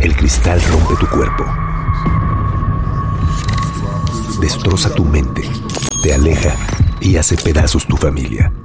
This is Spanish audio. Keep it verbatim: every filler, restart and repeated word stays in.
El cristal rompe tu cuerpo, destroza tu mente, te aleja y hace pedazos tu familia.